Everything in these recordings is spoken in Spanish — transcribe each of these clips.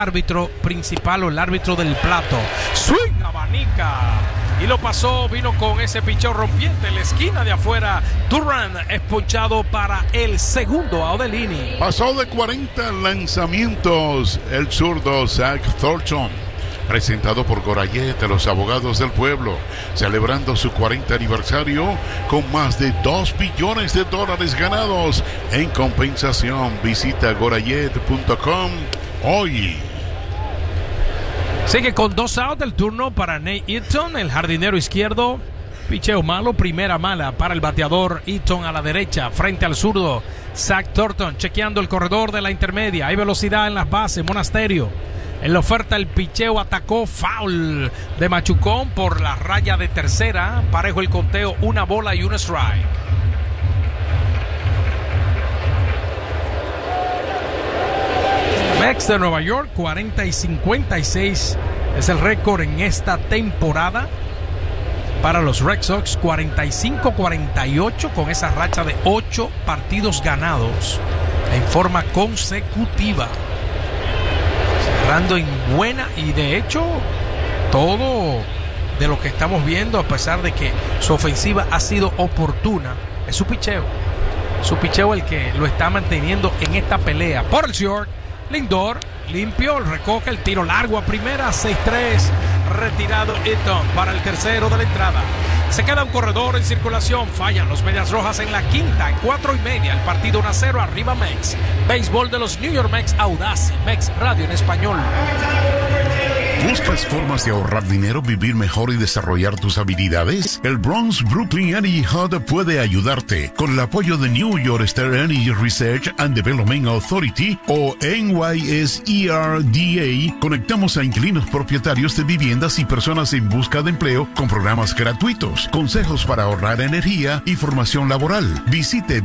árbitro principal o el árbitro del plato. Swing, abanica. Y lo pasó, vino con ese picheo rompiente en la esquina de afuera. Durant es ponchado para el segundo out del inning. Pasó de 40 lanzamientos el zurdo Zach Thornton, presentado por Gorayet, los abogados del pueblo, celebrando su 40 aniversario con más de $2 billones ganados en compensación. Visita gorayet.com hoy. Sigue con 2 outs del turno para Nate Eaton, el jardinero izquierdo. Picheo malo, primera mala para el bateador Eaton a la derecha, frente al zurdo Zach Thornton, chequeando el corredor de la intermedia. Hay velocidad en las bases, Monasterio. En la oferta el picheo atacó, foul de Machucón por la raya de tercera. Parejo el conteo, 1 bola y 1 strike. Mets de Nueva York, 40 y 56 es el récord en esta temporada. Para los Red Sox, 45-48 con esa racha de 8 partidos ganados en forma consecutiva. Cerrando en buena, y de hecho todo de lo que estamos viendo, a pesar de que su ofensiva ha sido oportuna, es su picheo. Su picheo el que lo está manteniendo en esta pelea. Por el short, Lindor, limpio, recoge el tiro largo a primera, 6-3, retirado Eaton para el tercero de la entrada. Se queda un corredor en circulación, fallan los Medias Rojas en la quinta, en 4:30, el partido 1-0, arriba Mets. Béisbol de los New York Mets, Audacy, Mets Radio en español. ¿Buscas formas de ahorrar dinero, vivir mejor y desarrollar tus habilidades? El Bronx Brooklyn Energy Hub puede ayudarte. Con el apoyo de New York State Energy Research and Development Authority o NYSERDA, conectamos a inquilinos propietarios de viviendas y personas en busca de empleo con programas gratuitos, consejos para ahorrar energía y formación laboral. Visite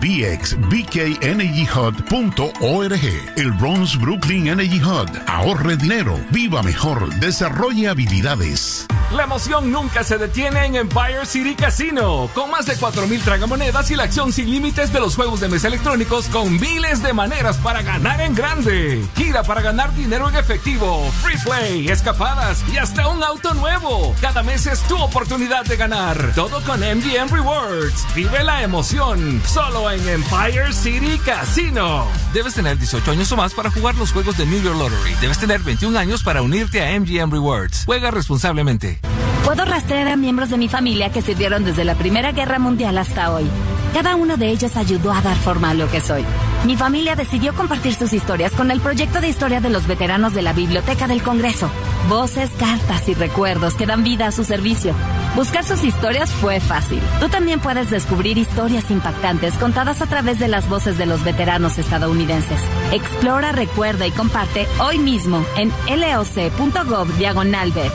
bxbkenergyhub.org. El Bronx Brooklyn Energy Hub. Ahorre dinero, viva mejor, desarrolle habilidades. La emoción nunca se detiene en Empire City Casino. Con más de 4,000 tragamonedas y la acción sin límites de los juegos de mesa electrónicos con miles de maneras para ganar en grande. Gira para ganar dinero en efectivo, free play, escapadas y hasta un auto nuevo. Cada mes es tu oportunidad de ganar. Todo con MGM Rewards. Vive la emoción. Solo en Empire City Casino. Debes tener 18 años o más para jugar los juegos de New York Lottery. Debes tener 21 años para unirte a MGM Rewards. Juega responsablemente. Puedo rastrear a miembros de mi familia que sirvieron desde la Primera Guerra Mundial hasta hoy. Cada uno de ellos ayudó a dar forma a lo que soy. Mi familia decidió compartir sus historias con el proyecto de historia de los veteranos de la Biblioteca del Congreso. Voces, cartas y recuerdos que dan vida a su servicio. Buscar sus historias fue fácil. Tú también puedes descubrir historias impactantes contadas a través de las voces de los veteranos estadounidenses. Explora, recuerda y comparte hoy mismo en loc.gov/vets.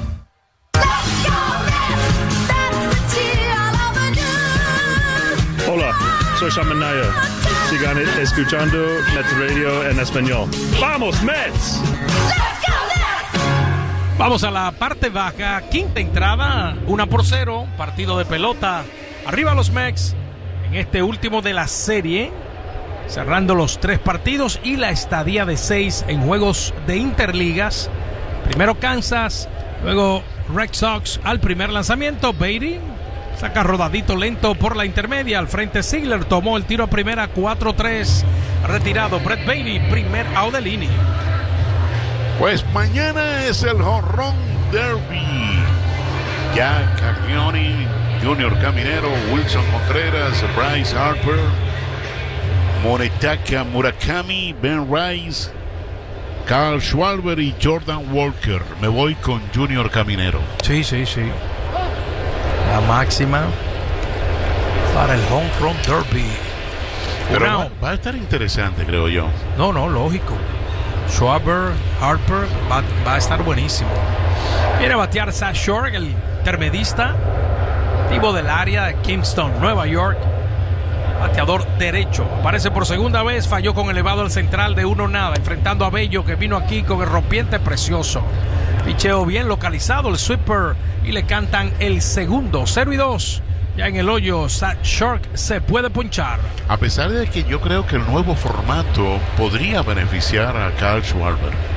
Hola, soy Shaman Naya. Sigan escuchando Mets Radio en español. ¡Vamos, Mets! Vamos a la parte baja, quinta entrada, 1-0, partido de pelota. Arriba los Mets en este último de la serie, cerrando los 3 partidos y la estadía de 6 en juegos de interligas. Primero Kansas, luego Red Sox al primer lanzamiento. Beatty saca rodadito lento por la intermedia. Al frente Ziegler tomó el tiro a primera, 4-3. Retirado Brett Beatty, primer out del inning. Pues mañana es el Jonrón Derby. Jack Caglioni, Junior Caminero, Wilson Contreras, Bryce Harper, Monetaka Murakami, Ben Rice, Carl Schwarber y Jordan Walker. Me voy con Junior Caminero. Sí. La máxima para el Home Run Derby. Pero va a estar interesante, creo yo. No, lógico. Schwarber, Harper, va a estar buenísimo. Viene a batear Zach Short, el intermedista, nativo del área de Kingston, Nueva York. Bateador derecho. Aparece por segunda vez, falló con elevado al central de 1-0, enfrentando a Bello, que vino aquí con el rompiente precioso. Picheo bien localizado, el sweeper, y le cantan el segundo, 0-2. Ya en el hoyo, Zach Short se puede ponchar. A pesar de que yo creo que el nuevo formato podría beneficiar a Carl Schwarber.